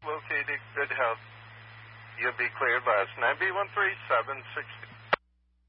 located, good health. You'll be cleared last. 9B13760.